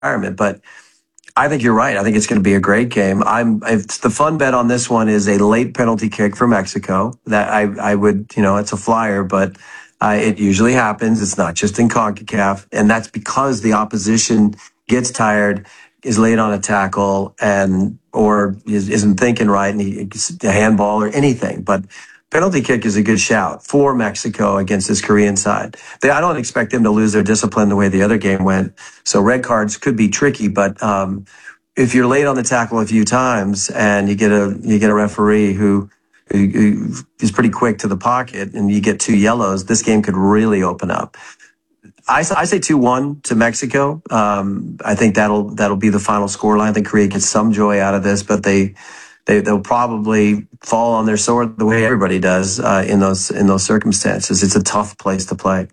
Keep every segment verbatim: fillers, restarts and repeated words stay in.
environment. But I think you're right. I think it's going to be a great game. I'm it's the fun bet on this one is a late penalty kick for Mexico. That I I would, you know, it's a flyer, but uh, it usually happens. It's not just in CONCACAF, and that's because the opposition gets tired, is late on a tackle, and or is, isn't thinking right, and he gets a handball or anything. But penalty kick is a good shout for Mexico against this Korean side. They, I don't expect them to lose their discipline the way the other game went. So red cards could be tricky, but um, if you're late on the tackle a few times and you get a you get a referee who, who, who is pretty quick to the pocket and you get two yellows, this game could really open up. I, I say two one to Mexico. Um, I think that'll that'll be the final scoreline. I think Korea gets some joy out of this, but they. They, they'll probably fall on their sword the way everybody does uh, in those in those circumstances. It's a tough place to play.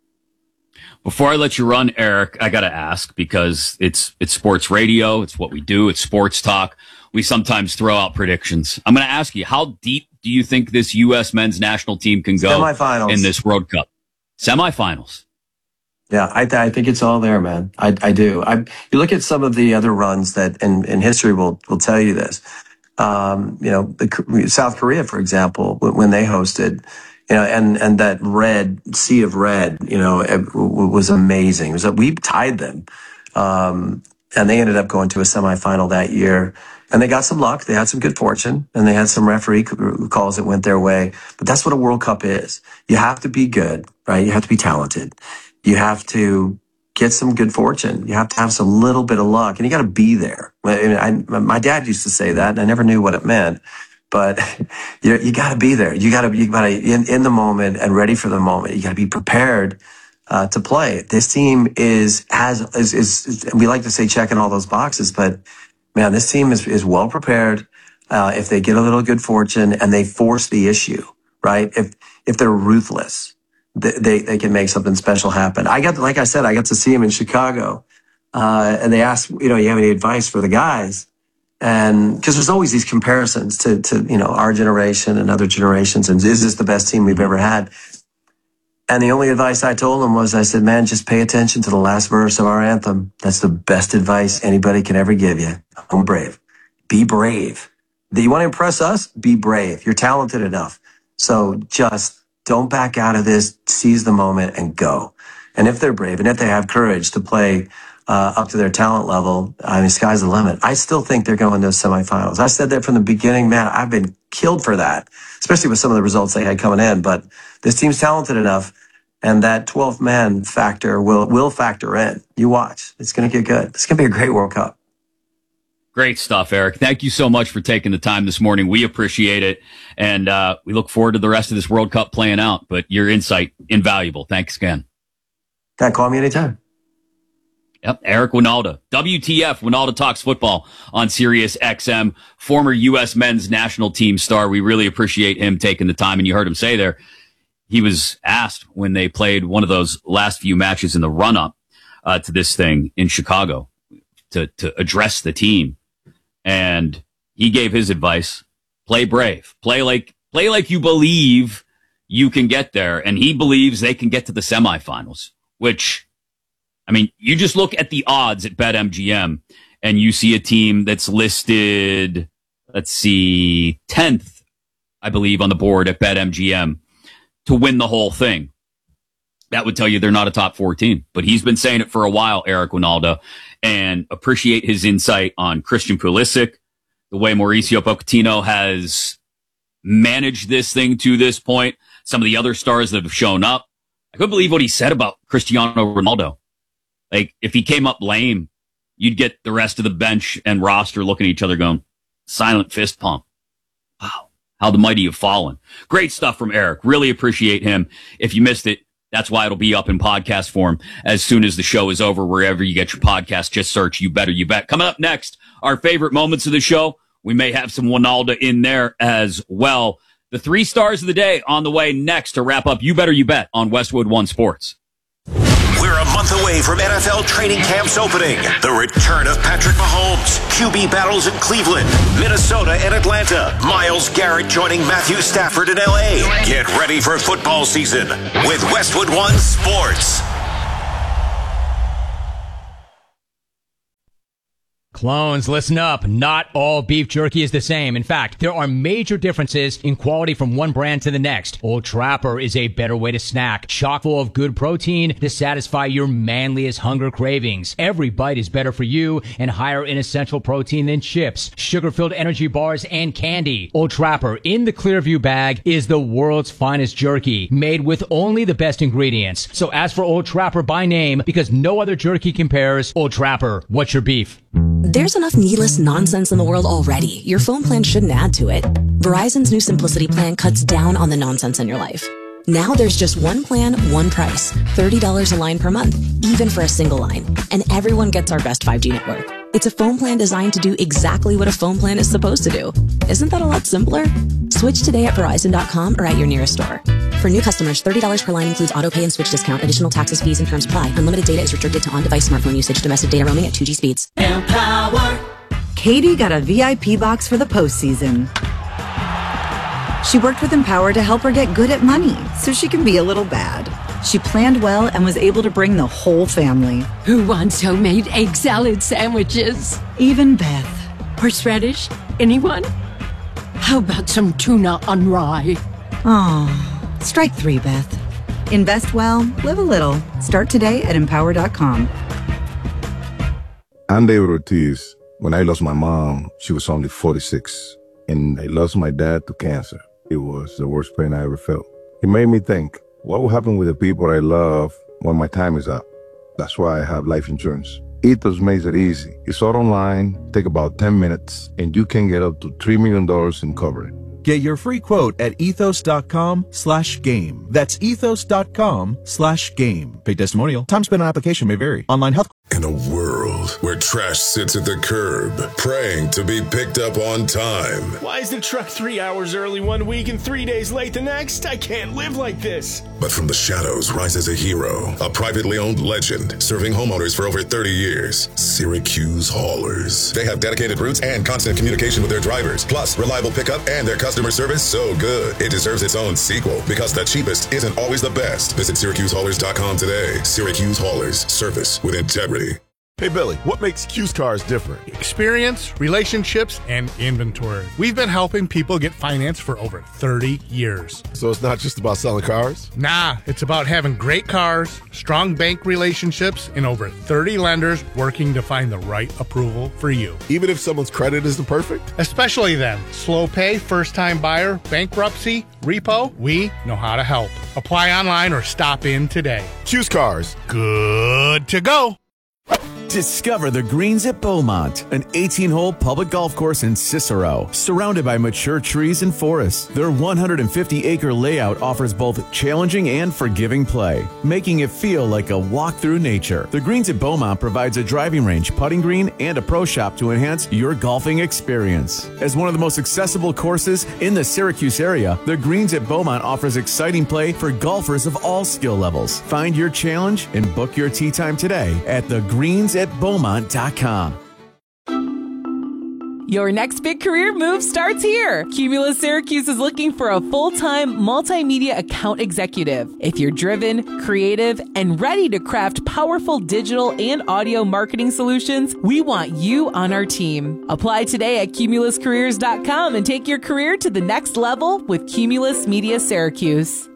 Before I let you run, Eric, I got to ask because it's it's sports radio. It's what we do. It's sports talk. We sometimes throw out predictions. I'm going to ask you, how deep do you think this U S men's national team can go Semifinals. In this World Cup? Semifinals. Yeah, I, th- I think it's all there, man. I, I do. I, you look at some of the other runs that, and, and history will will tell you this. Um, you know, the, South Korea, for example, when they hosted, you know, and, and that red sea of red, you know, it was amazing. It was that we tied them. Um, and they ended up going to a semifinal that year and they got some luck. They had some good fortune and they had some referee calls that went their way. But that's what a World Cup is. You have to be good, right? You have to be talented. You have to get some good fortune. You have to have some little bit of luck, and you got to be there. I, I, my dad used to say that, and I never knew what it meant. But you, you got to be there. You got to be in, in the moment and ready for the moment. You got to be prepared uh, to play. This team is has is, is we like to say checking all those boxes, but man, this team is is well prepared. Uh, if they get a little good fortune and they force the issue, right? If if they're ruthless. They, they can make something special happen. I got, like I said, I got to see him in Chicago. Uh, and they asked, you know, you have any advice for the guys? And cause there's always these comparisons to, to, you know, our generation and other generations. And is this the best team we've ever had? And the only advice I told them was, I said, man, just pay attention to the last verse of our anthem. That's the best advice anybody can ever give you. I'm brave. Be brave. Do you want to impress us? Be brave. You're talented enough. So just, don't back out of this, seize the moment and go. And if they're brave and if they have courage to play uh, up to their talent level, I mean, sky's the limit. I still think they're going to semifinals. I said that from the beginning, man, I've been killed for that, especially with some of the results they had coming in. But this team's talented enough, and that twelfth man factor will, will factor in. You watch. It's going to get good. It's going to be a great World Cup. Great stuff, Eric. Thank you so much for taking the time this morning. We appreciate it. And uh, we look forward to the rest of this World Cup playing out. But your insight, invaluable. Thanks again. Can call me anytime. Yep, Eric Wynalda. W T F, Wynalda Talks Football on Sirius X M. Former U S men's national team star. We really appreciate him taking the time. And you heard him say there, he was asked when they played one of those last few matches in the run-up uh, to this thing in Chicago to, to address the team. And he gave his advice, play brave, play like, play like you believe you can get there. And he believes they can get to the semifinals, which, I mean, you just look at the odds at BetMGM and you see a team that's listed, let's see, tenth, I believe, on the board at BetMGM to win the whole thing. That would tell you they're not a top four team, but he's been saying it for a while, Eric Wynalda, and appreciate his insight on Christian Pulisic, the way Mauricio Pochettino has managed this thing to this point, some of the other stars that have shown up. I couldn't believe what he said about Cristiano Ronaldo. Like, if he came up lame, you'd get the rest of the bench and roster looking at each other going, silent fist pump. Wow, how the mighty have fallen. Great stuff from Eric. Really appreciate him. If you missed it, that's why it'll be up in podcast form as soon as the show is over. Wherever you get your podcast, just search You Better You Bet. Coming up next, our favorite moments of the show. We may have some Wynalda in there as well. The three stars of the day on the way next to wrap up You Better You Bet on Westwood One Sports. We're a month away from N F L training camps opening. The return of Patrick Mahomes, Q B battles in Cleveland, Minnesota, and Atlanta. Myles Garrett joining Matthew Stafford in L A. Get ready for football season with Westwood One Sports. Clones, listen up. Not all beef jerky is the same. In fact, there are major differences in quality from one brand to the next. Old Trapper is a better way to snack, chock full of good protein to satisfy your manliest hunger cravings. Every bite is better for you and higher in essential protein than chips, sugar-filled energy bars, and candy. Old Trapper in the Clearview bag is the world's finest jerky, made with only the best ingredients. So ask for Old Trapper by name because no other jerky compares. Old Trapper, what's your beef? There's enough needless nonsense in the world already. Your phone plan shouldn't add to it. Verizon's new Simplicity plan cuts down on the nonsense in your life. Now there's just one plan, one price. thirty dollars a line per month, even for a single line. And everyone gets our best five G network. It's a phone plan designed to do exactly what a phone plan is supposed to do. Isn't that a lot simpler? Switch today at Verizon dot com or at your nearest store. For new customers, thirty dollars per line includes auto pay and switch discount. Additional taxes, fees, and terms apply. Unlimited data is restricted to on-device smartphone usage. Domestic data roaming at two G speeds. Empower. Katie got a V I P box for the postseason. She worked with Empower to help her get good at money so she can be a little bad. She planned well and was able to bring the whole family. Who wants homemade egg salad sandwiches? Even Beth. Horseradish? Anyone? How about some tuna on rye? Oh, strike three, Beth. Invest well, live a little. Start today at empower dot com. I'm David Ortiz. When I lost my mom, she was only forty-six. And I lost my dad to cancer. It was the worst pain I ever felt. It made me think, what will happen with the people I love when my time is up? That's why I have life insurance. Ethos makes it easy. It's all online, take about ten minutes, and you can get up to three million dollars in coverage. Get your free quote at ethos.com slash game. That's ethos.com slash game. Paid testimonial. Time spent on application may vary. Online health. In a world where trash sits at the curb, praying to be picked up on time. Why is the truck three hours early one week and three days late the next? I can't live like this. But from the shadows rises a hero, a privately owned legend, serving homeowners for over thirty years. Syracuse Haulers. They have dedicated routes and constant communication with their drivers, plus reliable pickup and their customer service so good it deserves its own sequel, because the cheapest isn't always the best. Visit Syracuse Haulers dot com today. Syracuse Haulers. Service with integrity. Hey, Billy, what makes Q's Cars different? Experience, relationships, and inventory. We've been helping people get financed for over thirty years. So it's not just about selling cars? Nah, it's about having great cars, strong bank relationships, and over thirty lenders working to find the right approval for you. Even if someone's credit isn't perfect? Especially then. Slow pay, first-time buyer, bankruptcy, repo, we know how to help. Apply online or stop in today. Q's Cars. Good to go. Discover the Greens at Beaumont, an eighteen-hole public golf course in Cicero, surrounded by mature trees and forests. Their one hundred fifty acre layout offers both challenging and forgiving play, making it feel like a walk through nature. The Greens at Beaumont provides a driving range, putting green, and a pro shop to enhance your golfing experience. As one of the most accessible courses in the Syracuse area, the Greens at Beaumont offers exciting play for golfers of all skill levels. Find your challenge and book your tee time today at the greens at beaumont dot com. Your next big career move starts here. Cumulus Syracuse is looking for a full-time multimedia account executive. If you're driven, creative, and ready to craft powerful digital and audio marketing solutions, we want you on our team. Apply today at cumulus careers dot com and take your career to the next level with Cumulus Media Syracuse.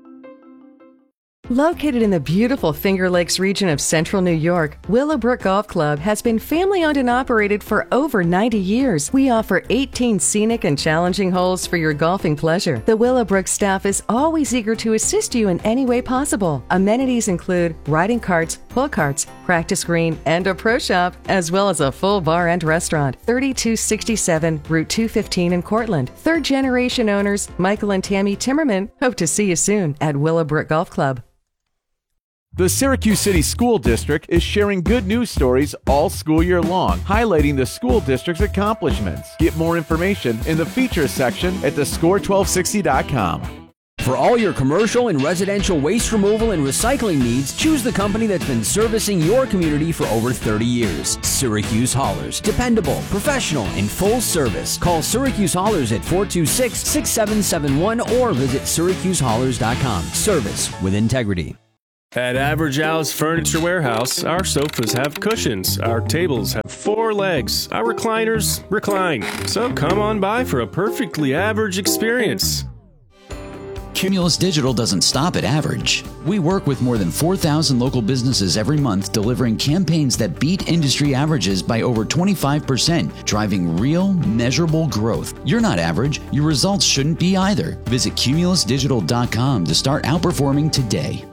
Located in the beautiful Finger Lakes region of central New York, Willowbrook Golf Club has been family-owned and operated for over ninety years. We offer eighteen scenic and challenging holes for your golfing pleasure. The Willowbrook staff is always eager to assist you in any way possible. Amenities include riding carts, pull carts, practice green, and a pro shop, as well as a full bar and restaurant. thirty-two sixty-seven Route two fifteen in Cortland. Third-generation owners Michael and Tammy Timmerman hope to see you soon at Willowbrook Golf Club. The Syracuse City School District is sharing good news stories all school year long, highlighting the school district's accomplishments. Get more information in the features section at the score twelve sixty dot com. For all your commercial and residential waste removal and recycling needs, choose the company that's been servicing your community for over thirty years. Syracuse Haulers. Dependable, professional, and full service. Call Syracuse Haulers at four two six, six seven seven one or visit syracuse haulers dot com. Service with integrity. At Average Al's Furniture Warehouse, our sofas have cushions, our tables have four legs, our recliners recline. So come on by for a perfectly average experience. Cumulus Digital doesn't stop at average. We work with more than four thousand local businesses every month, delivering campaigns that beat industry averages by over twenty-five percent, driving real, measurable growth. You're not average. Your results shouldn't be either. Visit cumulus digital dot com to start outperforming today.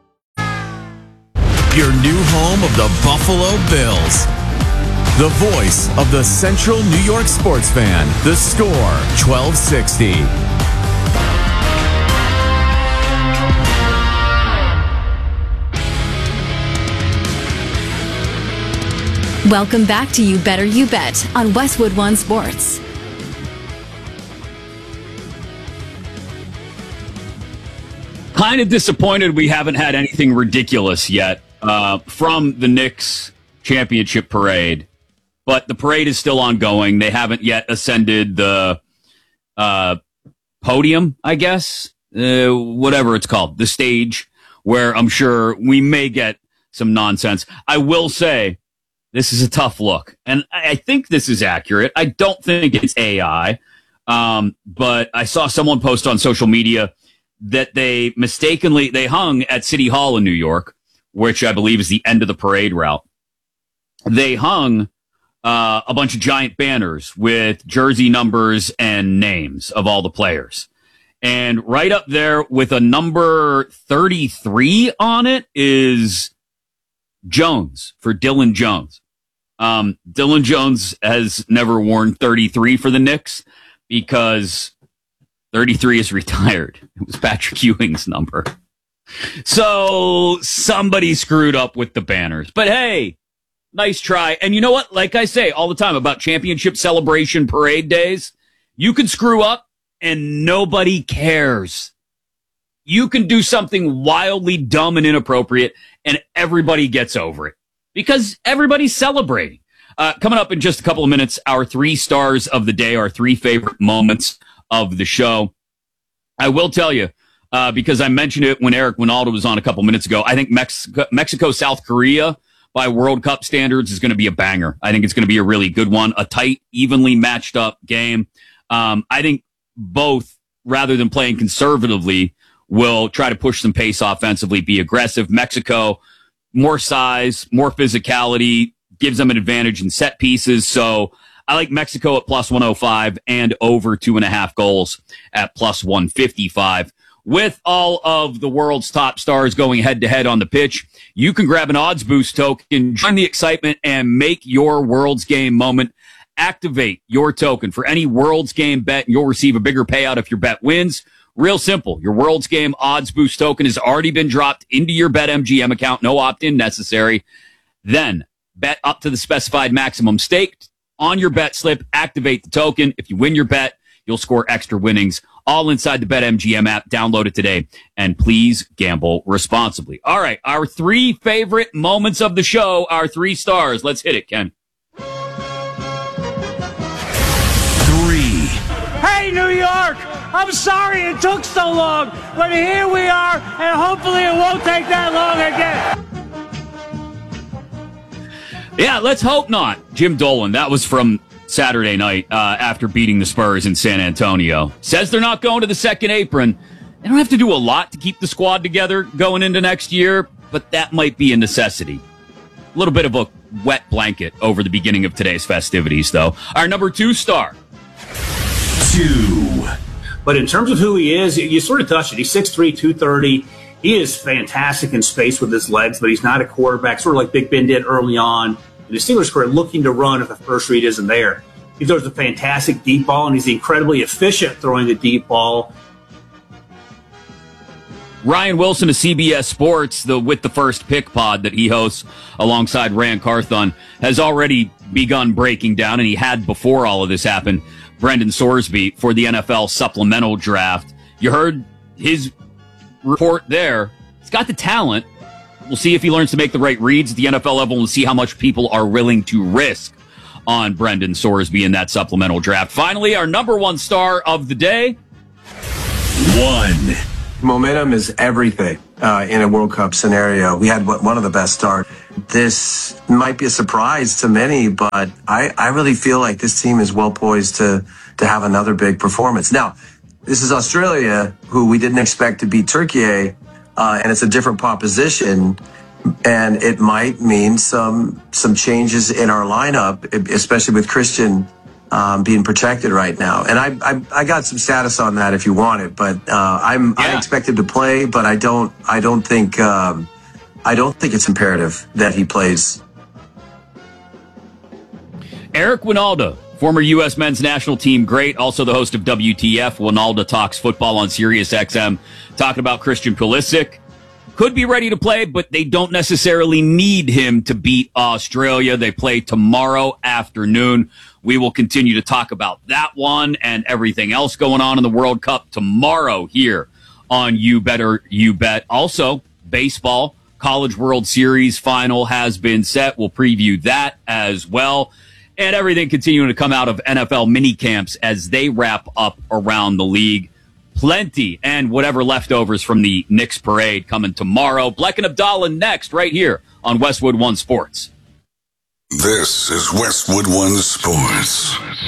Your new home of the Buffalo Bills. The voice of the Central New York sports fan. The Score, twelve sixty. Welcome back to You Better You Bet on Westwood One Sports. Kind of disappointed we haven't had anything ridiculous yet uh, from the Knicks championship parade, but the parade is still ongoing. They haven't yet ascended the uh, podium, I guess, uh, whatever it's called, the stage, where I'm sure we may get some nonsense. I will say this is a tough look, and I think this is accurate. I don't think it's A I, um, but I saw someone post on social media that they mistakenly, they hung at City Hall in New York, which I believe is the end of the parade route. They hung uh, a bunch of giant banners with jersey numbers and names of all the players. And right up there with a number thirty-three on it is Jones, for Dylan Jones. Um, Dylan Jones has never worn thirty-three for the Knicks because thirty-three is retired. It was Patrick Ewing's number. So somebody screwed up with the banners. But hey, nice try. And you know what? Like I say all the time about championship celebration parade days, you can screw up and nobody cares. You can do something wildly dumb and inappropriate and everybody gets over it because everybody's celebrating. Uh, coming up in just a couple of minutes, our three stars of the day, our three favorite moments of the show. I will tell you, uh, because I mentioned it when Eric Winalda was on a couple minutes ago, I think Mexico, Mexico, South Korea by World Cup standards is going to be a banger. I think it's going to be a really good one, a tight, evenly matched up game. Um, I think both, rather than playing conservatively, will try to push some pace offensively, be aggressive. Mexico, more size, more physicality, gives them an advantage in set pieces. So I like Mexico at plus one oh five and over two and a half goals at plus one fifty-five. With all of the world's top stars going head to head on the pitch, you can grab an odds boost token, join the excitement, and make your World's Game moment. Activate your token for any World's Game bet, and you'll receive a bigger payout if your bet wins. Real simple. Your World's Game odds boost token has already been dropped into your BetMGM account. No opt-in necessary. Then bet up to the specified maximum stake on your bet slip. Activate the token. If you win your bet, you'll score extra winnings all inside the BetMGM app. Download it today, and please gamble responsibly. All right, our three favorite moments of the show, our three stars. Let's hit it, Ken. Three. Hey, New York! I'm sorry it took so long, but here we are, and hopefully it won't take that long again. Yeah, let's hope not. Jim Dolan, that was from Saturday night uh, after beating the Spurs in San Antonio. Says they're not going to the second apron. They don't have to do a lot to keep the squad together going into next year, but that might be a necessity. A little bit of a wet blanket over the beginning of today's festivities, though. Our number two star. Two. But in terms of who he is, you sort of touched it. He's six three, two thirty. He is fantastic in space with his legs, but he's not a quarterback, sort of like Big Ben did early on in the Steelers' career, looking to run if the first read isn't there. He throws a fantastic deep ball, and he's incredibly efficient throwing the deep ball. Ryan Wilson of C B S Sports, the With the First Pick pod that he hosts alongside Rand Carthon, has already begun breaking down, and he had before all of this happened, Brendan Sorsby for the N F L supplemental draft. You heard his report there. He's got the talent. We'll see if he learns to make the right reads at the N F L level and see how much people are willing to risk on Brendan Sorsby in that supplemental draft. Finally, our number one star of the day. One. Momentum is everything uh, in a World Cup scenario. We had one of the best starts. This might be a surprise to many, but I, I really feel like this team is well poised to, to have another big performance. Now, this is Australia, who we didn't expect to beat Turkey, uh, and it's a different proposition, and it might mean some some changes in our lineup, especially with Christian um, being protected right now. And I, I I got some status on that if you want it, but uh, I'm yeah. I expect him to play, but I don't I don't think. Um, I don't think it's imperative that he plays. Eric Wynalda, former U S men's national team great, also the host of W T F, Wynalda Talks Football on Sirius X M, talking about Christian Pulisic. Could be ready to play, but they don't necessarily need him to beat Australia. They play tomorrow afternoon. We will continue to talk about that one and everything else going on in the World Cup tomorrow here on You Better You Bet. Also, baseball. College World Series final has been set. We'll preview that as well. And everything continuing to come out of N F L mini camps as they wrap up around the league. Plenty and whatever leftovers from the Knicks parade coming tomorrow. Bleck and Abdallah next right here on Westwood One Sports. This is Westwood One Sports.